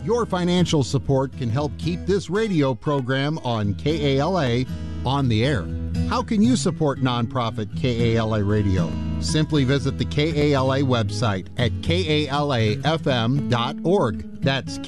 Your financial support can help keep this radio program on KALA on the air. How can you support nonprofit KALA Radio? Simply visit the KALA website at kalafm.org. That's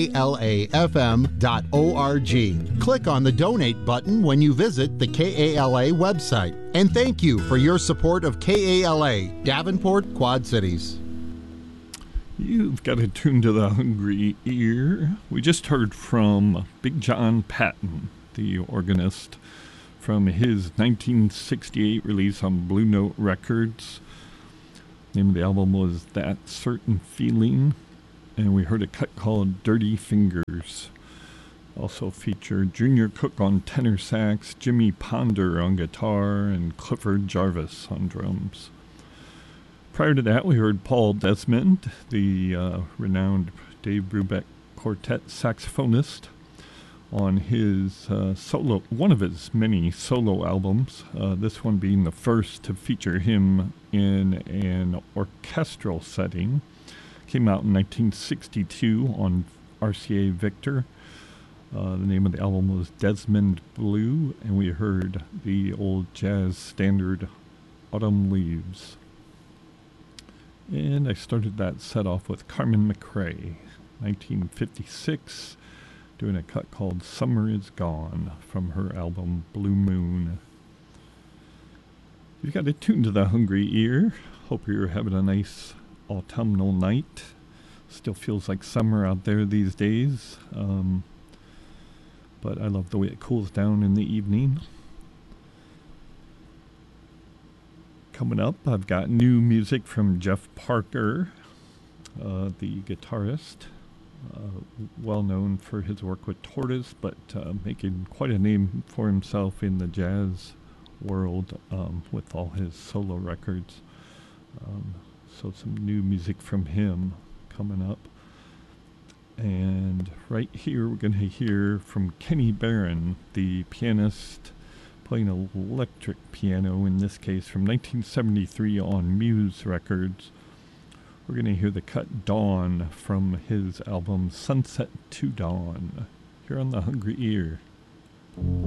kalafm.org. Click on the donate button when you visit the KALA website. And thank you for your support of KALA, Davenport, Quad Cities. You've got it tuned to the hungry ear. We just heard from Big John Patton, the organist, from his 1968 release on Blue Note Records. The name of the album was That Certain Feeling, and we heard a cut called Dirty Fingers. Also featured Junior Cook on tenor sax, Jimmy Ponder on guitar, and Clifford Jarvis on drums. Prior to that, we heard Paul Desmond, the renowned Dave Brubeck Quartet saxophonist, on his one of his many solo albums, this one being the first to feature him in an orchestral setting. Came out in 1962 on RCA Victor. The name of the album was Desmond Blue, and we heard the old jazz standard Autumn Leaves. And I started that set off with Carmen McRae, 1956, doing a cut called Summer Is Gone from her album Blue Moon. You've got it tuned to the hungry ear. Hope you're having a nice autumnal night. Still feels like summer out there these days, but I love the way it cools down in the evening. Coming up, I've got new music from Jeff Parker, the guitarist, well known for his work with Tortoise, but making quite a name for himself in the jazz world with all his solo records. So some new music from him coming up. And right here we're going to hear from Kenny Barron, the pianist playing electric piano, in this case from 1973 on Muse Records. We're going to hear the cut Dawn from his album Sunset to Dawn here on the Hungry Ear.